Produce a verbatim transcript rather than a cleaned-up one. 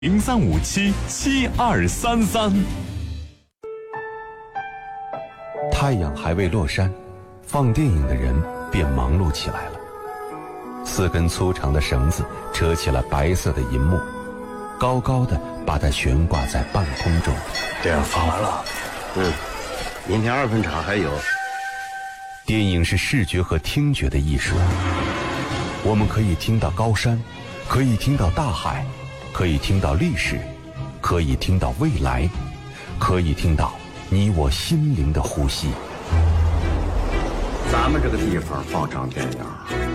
零三五七七二三三。 太阳还未落山，放电影的人便忙碌起来了。四根粗长的绳子扯起了白色的银幕，高高的把它悬挂在半空中。 电影放完了，嗯，明天二分场还有。 电影是视觉和听觉的艺术，我们可以听到高山，可以听到大海，可以听到历史，可以听到未来，可以听到你我心灵的呼吸。 咱们这个地方放场电影